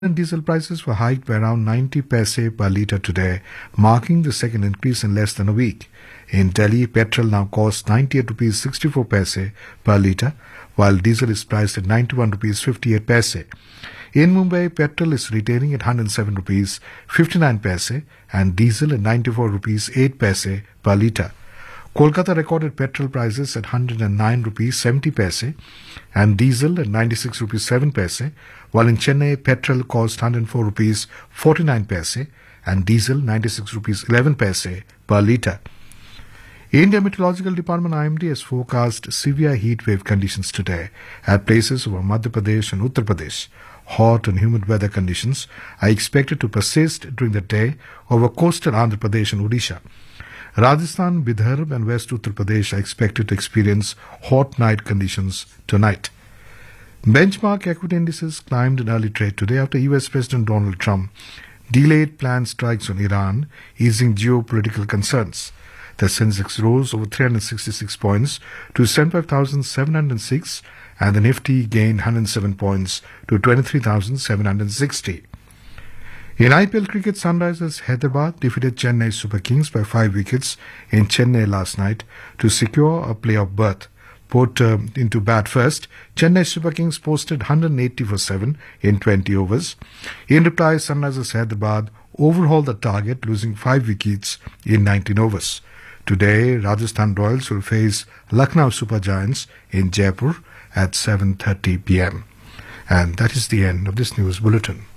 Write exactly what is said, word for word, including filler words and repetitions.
And diesel prices were hiked by around ninety paise per litre today, marking the second increase in less than a week. In Delhi, petrol now costs ninety-eight rupees sixty-four paise per litre, while diesel is priced at ninety-one rupees fifty-eight paise. In Mumbai, petrol is retailing at one hundred seven rupees fifty-nine paise and diesel at ninety-four rupees eight paise per litre. Kolkata recorded petrol prices at one hundred nine rupees seventy paise and diesel at ninety-six rupees seven paise, while in Chennai petrol cost one hundred four rupees forty-nine paise and diesel ninety-six rupees eleven paise per litre. India Meteorological Department I M D has forecast severe heat wave conditions today at places over Madhya Pradesh and Uttar Pradesh. Hot and humid weather conditions are expected to persist during the day over coastal Andhra Pradesh and Odisha. Rajasthan, Bidarbh and West Uttar Pradesh are expected to experience hot night conditions tonight. Benchmark equity indices climbed in early trade today after U S President Donald Trump delayed planned strikes on Iran, easing geopolitical concerns. The Sensex rose over three hundred sixty-six points to seventy-five thousand seven hundred six and the Nifty gained one hundred seven points to twenty-three thousand seven hundred sixty. In I P L cricket, Sunrisers Hyderabad defeated Chennai Super Kings by five wickets in Chennai last night to secure a playoff berth. Put uh, into bat first, Chennai Super Kings posted one hundred eighty for seven in twenty overs. In reply, Sunrisers Hyderabad overhauled the target, losing five wickets in nineteen overs. Today, Rajasthan Royals will face Lucknow Super Giants in Jaipur at seven thirty p.m. And that is the end of this news bulletin.